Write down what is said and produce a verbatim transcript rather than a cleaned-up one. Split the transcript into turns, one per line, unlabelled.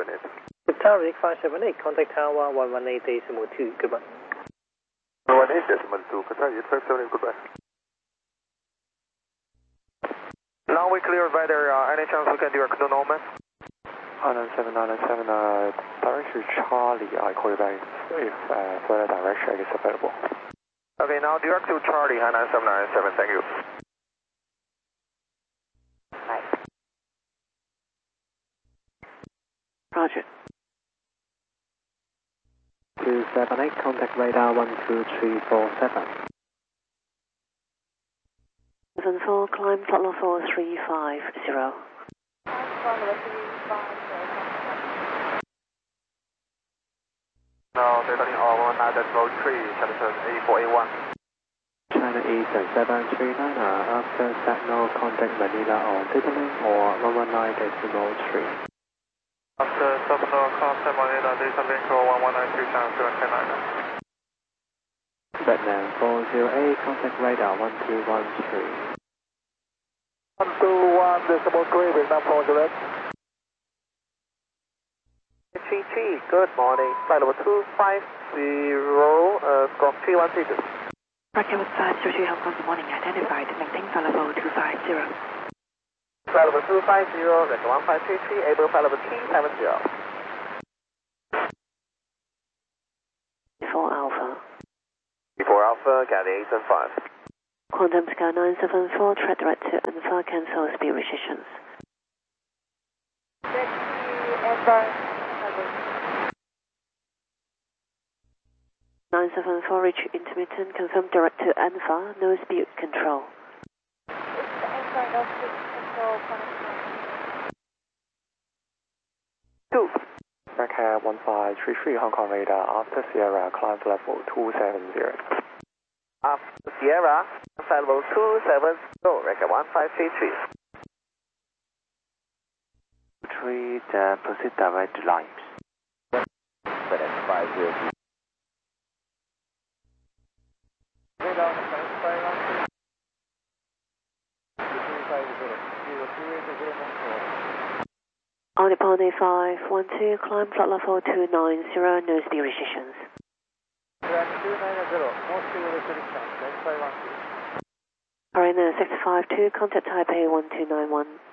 seven eight.
Tower five seven eight, contact tower one one eight decimal two, goodbye.
one one eight decimal two, contact five seven eight, goodbye. Now we clear weather, uh, any chance we can direct to Norman?
nine nine seven, nine nine seven, uh, direct to Charlie, I call you back if uh, further direct check is available.
Okay, now direct to Charlie, nine nine seven, nine nine seven, thank you.
Bye. Roger.
two seven eight, contact radar one two three four seven.
seven four, climb flight level four three five zero.
Now, they're turning all one nine decimal three, Challenger A four A one.
China Eastern seven three nine, uh, after signal, contact Manila on data link or one one nine decimal three.
After signal, contact Manila, data link or one one nine three seven seven ten nine.
Vietnam four zero eight, contact radar one two one three.
one two one decimal three, Vietnam four zero eight. T T, good morning. Flight level two five zero, uh, squawk three one three two.
Roger with five zero two, Hong Kong, good morning. Identified, maintain flight level two five zero.
Flight level two five zero, that's one five three three, able flight level T seven zero.
Before Alpha.
Before Alpha, Cathay eight seven five.
Quantum Sky nine seven four, track direct to Alpha, cancel speed restrictions. nine seven four, reach intermittent, confirm direct to Alpha, no speed control.
Two. Record one five three three, Hong Kong radar, after Sierra, climb level two seven zero.
After Sierra, flight level two seven zero, record one five three three.
Three, then proceed direct to Limes.
FedEx five zero two.
On the Pony five one two, climb flight level two nine zero, no speed restrictions. Arena six five two, contact Taipei one two nine one.